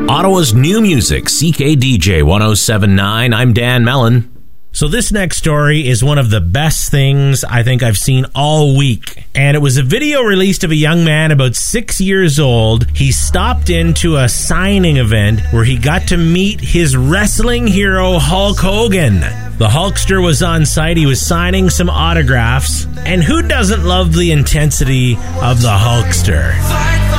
Ottawa's new music, CKDJ 1079. I'm Dan Mellon. So this next story is one of the best things I think I've seen all week. And it was a video released of a young man about 6 years old. He stopped into a signing event where he got to meet his wrestling hero, Hulk Hogan. The Hulkster was on site. He was signing some autographs. And who doesn't love the intensity of the Hulkster?